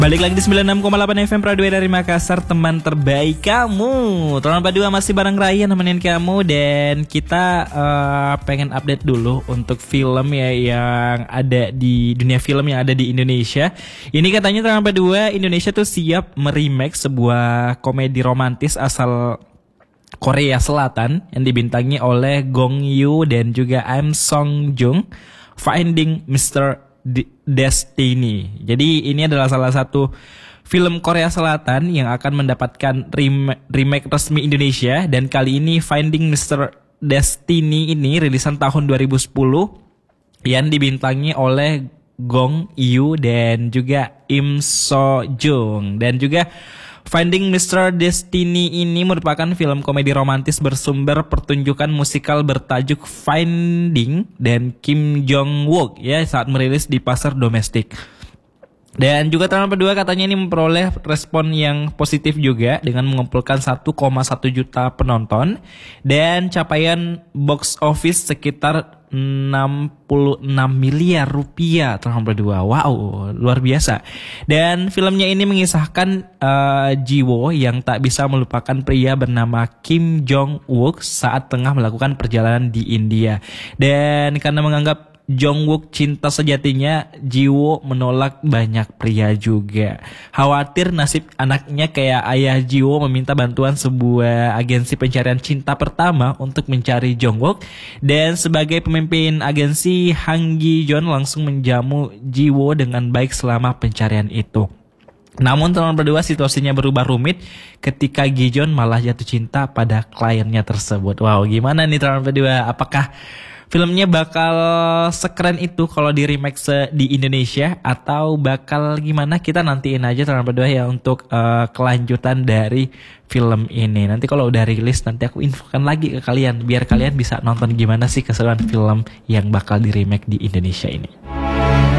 Balik lagi di 96,8 FM Radio dari Makassar, teman terbaik kamu. Tahun 42 masih bareng Ryan nemenin kamu. Dan kita pengen update dulu untuk film ya yang ada di dunia film yang ada di Indonesia. Ini katanya tahun 42 Indonesia tuh siap meremake sebuah komedi romantis asal Korea Selatan yang dibintangi oleh Gong Yoo dan juga Im Song Jung, Finding Mr. Destiny. Jadi ini adalah salah satu film Korea Selatan yang akan mendapatkan remake resmi Indonesia. Dan kali ini Finding Mr. Destiny ini rilisan tahun 2010 yang dibintangi oleh Gong Yoo dan juga Im So Jung. Dan juga Finding Mr. Destiny ini merupakan film komedi romantis bersumber pertunjukan musikal bertajuk Finding dan Kim Jong Wook ya saat merilis di pasar domestik. Dan juga tahun kedua katanya ini memperoleh respon yang positif juga dengan mengumpulkan 1,1 juta penonton dan capaian box office sekitar 66 miliar rupiah tahun kedua. Wow, luar biasa. Dan filmnya ini mengisahkan Jiwo yang tak bisa melupakan pria bernama Kim Jong Wook saat tengah melakukan perjalanan di India. Dan karena menganggap Jong Wook cinta sejatinya, Jiwo menolak banyak pria juga. Khawatir nasib anaknya kayak ayah Jiwo meminta bantuan sebuah agensi pencarian cinta pertama untuk mencari Jong Wook. Dan sebagai pemimpin agensi, Hang Gi-jeon langsung menjamu Jiwo dengan baik selama pencarian itu. Namun tahun berdua situasinya berubah rumit ketika Gi-jeon malah jatuh cinta pada kliennya tersebut. Wow, gimana nih tahun berdua? Apakah filmnya bakal sekeren itu kalau di remake di Indonesia atau bakal gimana? Kita nantiin aja tahun berdua ya untuk kelanjutan dari film ini. Nanti kalau udah rilis nanti aku infokan lagi ke kalian biar kalian bisa nonton gimana sih keseruan film yang bakal di remake di Indonesia ini.